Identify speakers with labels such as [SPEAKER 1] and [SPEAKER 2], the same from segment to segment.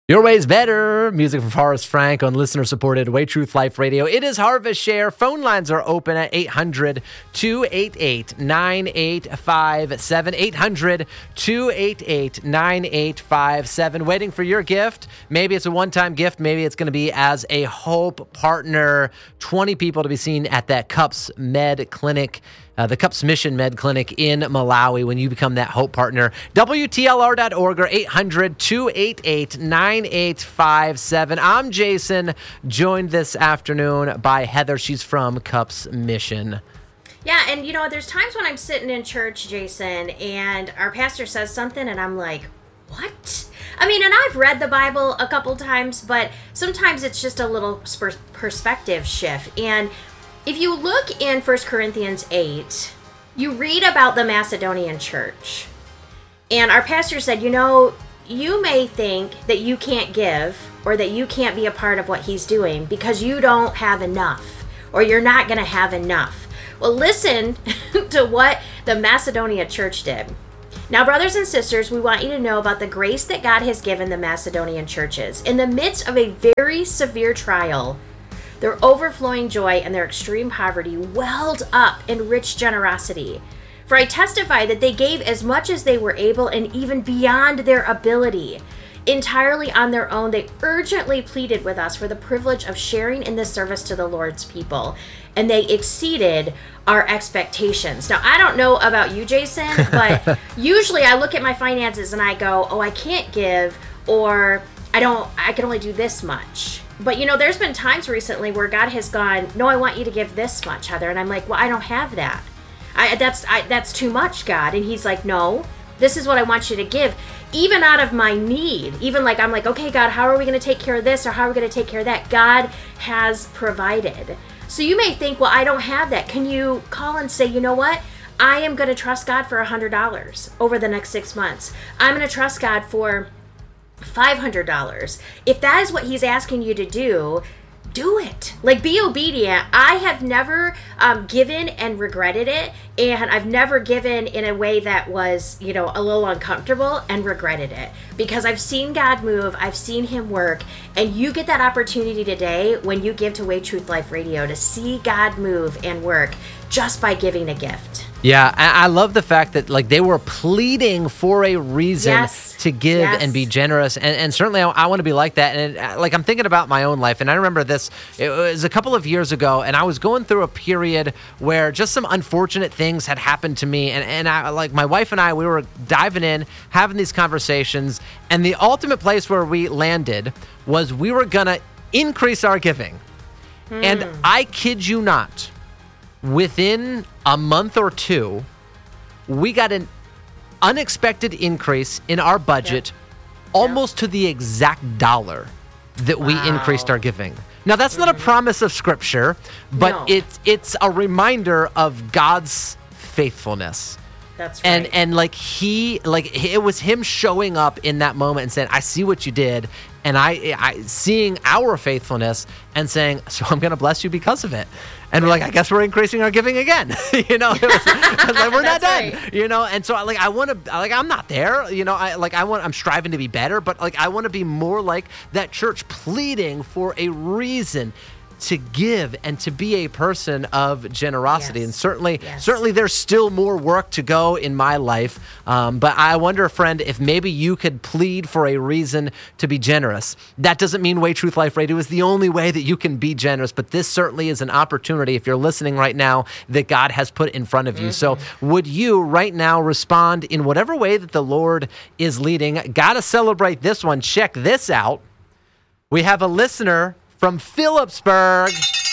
[SPEAKER 1] Your way's better. Music from Forrest Frank on listener-supported Way Truth Life Radio. It is Harvest Share. Phone lines are open at 800-288-9857. 800-288-9857. Waiting for your gift. Maybe it's a one-time gift. Maybe it's going to be as a Hope Partner. 20 people to be seen at that CUPS Med Clinic. The CUPS Mission Med Clinic in Malawi when you become that Hope Partner. WTLR.org or 800-288-9857. I'm Jason, joined this afternoon by Heather. She's from CUPS Mission.
[SPEAKER 2] Yeah, and there's times when I'm sitting in church, Jason, and our pastor says something, and I'm like, what? I mean, and I've read the Bible a couple times, but sometimes it's just a little perspective shift. And if you look in 1 Corinthians 8, you read about the Macedonian church. And our pastor said, you may think that you can't give or that you can't be a part of what he's doing because you don't have enough or you're not going to have enough. Well, listen to what the Macedonia church did. Now, brothers and sisters, we want you to know about the grace that God has given the Macedonian churches. In the midst of a very severe trial, their overflowing joy and their extreme poverty welled up in rich generosity. For I testify that they gave as much as they were able and even beyond their ability. Entirely on their own, they urgently pleaded with us for the privilege of sharing in this service to the Lord's people. And they exceeded our expectations. Now, I don't know about you, Jason, but usually I look at my finances and I go, I can't give, or I can only do this much. But, there's been times recently where God has gone, no, I want you to give this much, Heather. And I'm like, well, I don't have that. That's too much, God. And he's like, no, this is what I want you to give. Even out of my need, I'm like, okay, God, how are we going to take care of this? Or how are we going to take care of that? God has provided. So you may think, well, I don't have that. Can you call and say, you know what? I am going to trust God for $100 over the next 6 months. I'm going to trust God for $500. If that is what he's asking you to do it. Be obedient. I have never given and regretted it, and I've never given in a way that was, a little uncomfortable and regretted it, because I've seen God move, I've seen him work, and you get that opportunity today when you give to Way Truth Life Radio to see God move and work just by giving a gift.
[SPEAKER 1] Yeah, I love the fact that they were pleading for a reason to give and be generous, and certainly I want to be like that. And I'm thinking about my own life, and I remember this. It was a couple of years ago, and I was going through a period where just some unfortunate things had happened to me, and I, my wife and I, we were diving in, having these conversations, and the ultimate place where we landed was we were gonna increase our giving, and I kid you not. Within a month or two, we got an unexpected increase in our budget, almost to the exact dollar that we increased our giving. Now, that's not a promise of Scripture, but it's a reminder of God's faithfulness.
[SPEAKER 2] That's right.
[SPEAKER 1] And it was him showing up in that moment and saying, I see what you did. And I seeing our faithfulness and saying, so I'm going to bless you because of it. And we're like, I guess we're increasing our giving again. We're not done.
[SPEAKER 2] Right.
[SPEAKER 1] And so I want to, I'm not there. I'm striving to be better, but I want to be more like that church, pleading for a reason to give and to be a person of generosity. And certainly there's still more work to go in my life. But I wonder, friend, if maybe you could plead for a reason to be generous. That doesn't mean Way Truth Life Radio is the only way that you can be generous, but this certainly is an opportunity, if you're listening right now, that God has put in front of you. So would you right now respond in whatever way that the Lord is leading? Gotta celebrate this one. Check this out. We have a listener from Phillipsburg.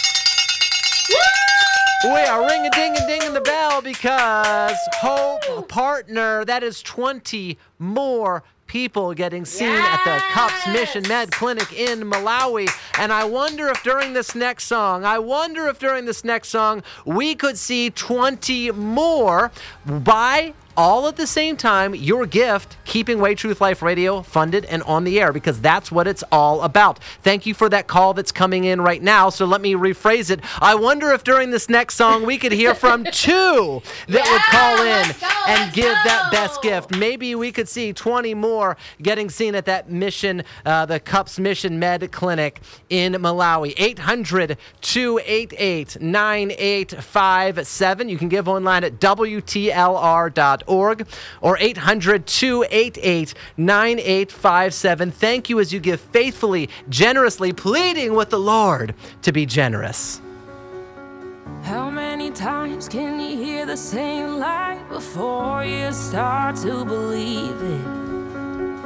[SPEAKER 1] We are ring-a-ding-a-ding-ing the bell because Hope Partner, that is 20 more people getting seen at the CUPS Mission Med Clinic in Malawi. And I wonder if during this next song, we could see 20 more by all at the same time, your gift, keeping Way Truth Life Radio funded and on the air, because that's what it's all about. Thank you for that call that's coming in right now. So let me rephrase it. I wonder if during this next song we could hear from two that would call in and give that best gift. Maybe we could see 20 more getting seen at that mission, the CUPS Mission Med Clinic in Malawi. 800-288-9857. You can give online at WTLR.org or 800-288-9857. Thank you as you give faithfully, generously, pleading with the Lord to be generous.
[SPEAKER 3] How many times can you hear the same lie before you start to believe it?